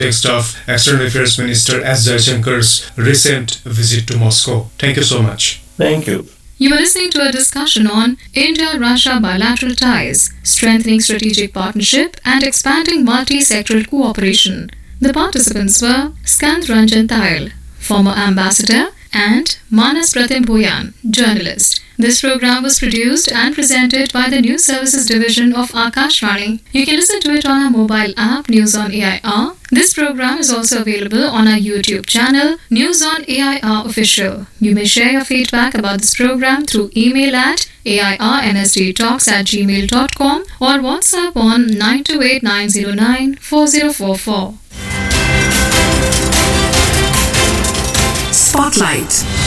context of External Affairs Minister S. Jaishankar's recent visit to Moscow. Thank you so much. Thank you. You were listening to a discussion on India-Russia bilateral ties, strengthening strategic partnership and expanding multi-sectoral cooperation. The participants were Skand Ranjan Tayal, former ambassador, and Manas Pratim Bhuyan, journalist. This program was produced and presented by the News Services Division of Akashvani. You can listen to it on our mobile app News on AIR. This program is also available on our YouTube channel News on AIR Official. You may share your feedback about this program through email at airnsdtalks@gmail.com or WhatsApp on 9289094044. Spotlight.